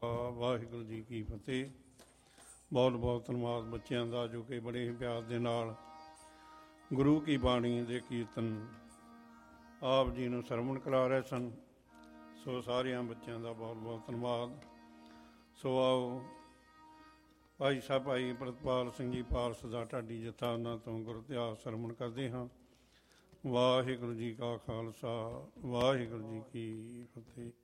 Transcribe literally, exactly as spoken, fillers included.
ਵਾਹਿਗੁਰੂ ਜੀ ਕੀ ਫਤਿਹ। ਬਹੁਤ ਬਹੁਤ ਧੰਨਵਾਦ ਬੱਚਿਆਂ ਦਾ ਜੋ ਕਿ ਬੜੇ ਹੀ ਪਿਆਰ ਦੇ ਨਾਲ ਗੁਰੂ ਕੀ ਬਾਣੀ ਦੇ ਕੀਰਤਨ ਆਪ ਜੀ ਨੂੰ ਸਰਵਣ ਕਰਾ ਰਹੇ ਸਨ। ਸੋ ਸਾਰਿਆਂ ਬੱਚਿਆਂ ਦਾ ਬਹੁਤ ਬਹੁਤ ਧੰਨਵਾਦ। ਸੋ ਆਓ ਭਾਈ ਸਾਹਿਬ ਭਾਈ ਪ੍ਰਿਤਪਾਲ ਸਿੰਘ ਜੀ ਪਾਰਸ ਦਾ ਢਾਡੀ ਜੱਥਾ, ਉਹਨਾਂ ਤੋਂ ਗੁਰ ਇਤਿਹਾਸ ਸਰਵਣ ਕਰਦੇ ਹਾਂ। ਵਾਹਿਗੁਰੂ ਜੀ ਕਾ ਖਾਲਸਾ, ਵਾਹਿਗੁਰੂ ਜੀ ਕੀ ਫਤਿਹ।